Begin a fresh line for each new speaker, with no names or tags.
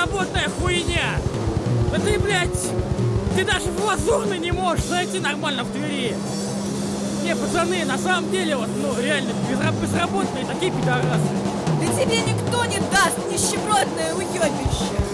безработная хуйня! Да ты, блядь, ты даже в Лазурный не можешь зайти нормально в Твери! Не, пацаны, на самом деле, вот, ну, реально, безработные такие пидорасы!
Да тебе никто не даст, нищебродное уебище!